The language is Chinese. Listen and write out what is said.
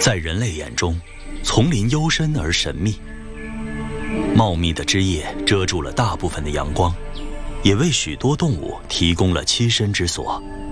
在人类眼中，丛林幽深而神秘，茂密的枝叶遮住了大部分的阳光，也为许多动物提供了栖身之所。